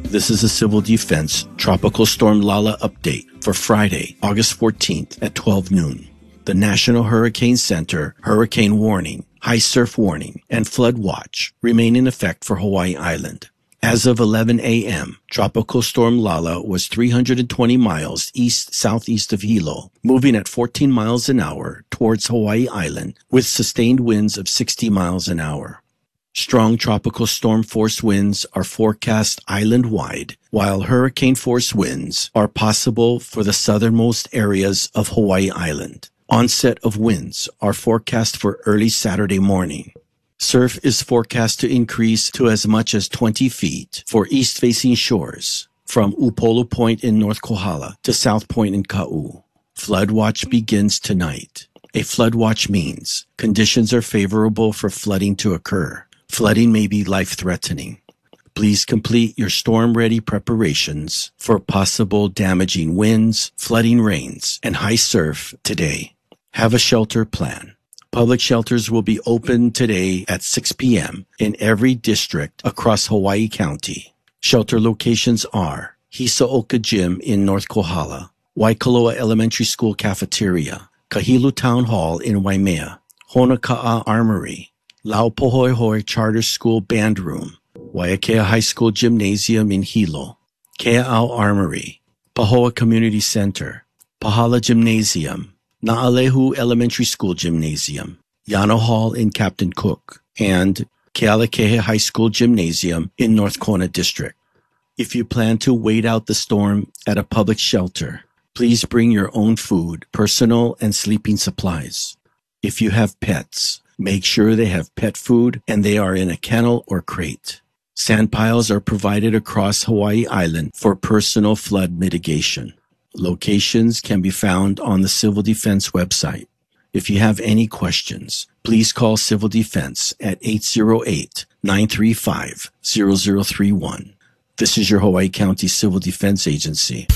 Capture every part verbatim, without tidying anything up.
This is a Civil Defense Tropical Storm Lala update for Friday, August fourteenth at twelve noon. The National Hurricane Center hurricane warning, high surf warning, and flood watch remain in effect for Hawaii Island. As of eleven a.m., Tropical Storm Lala was three hundred twenty miles east-southeast of Hilo, moving at fourteen miles an hour towards Hawaii Island with sustained winds of sixty miles an hour. Strong tropical storm force winds are forecast island-wide, while hurricane force winds are possible for the southernmost areas of Hawaii Island. Onset of winds are forecast for early Saturday morning. Surf is forecast to increase to as much as twenty feet for east-facing shores from Upolu Point in North Kohala to South Point in Ka'u. Flood watch begins tonight. A flood watch means conditions are favorable for flooding to occur. Flooding may be life-threatening. Please complete your storm-ready preparations for possible damaging winds, flooding rains, and high surf today. Have a shelter plan. Public shelters will be open today at six p.m. in every district across Hawaii County. Shelter locations are Hisaoka Gym in North Kohala, Waikoloa Elementary School Cafeteria, Kahilu Town Hall in Waimea, Honaka'a Armory, Laupohoihoi Charter School Band Room, Waiakea High School Gymnasium in Hilo, Kea'au Armory, Pahoa Community Center, Pahala Gymnasium, Na'alehu Elementary School Gymnasium, Yano Hall in Captain Cook, and Kealakahe High School Gymnasium in North Kona District. If you plan to wait out the storm at a public shelter, please bring your own food, personal and sleeping supplies. If you have pets, make sure they have pet food and they are in a kennel or crate. Sand piles are provided across Hawaii Island for personal flood mitigation. Locations can be found on the Civil Defense website. If you have any questions, please call Civil Defense at eight zero eight, nine three five, zero zero three one. This is your Hawaii County Civil Defense Agency.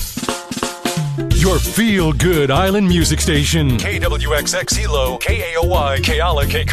Your feel-good island music station. K W X X Hilo, K A O Y, Keala, K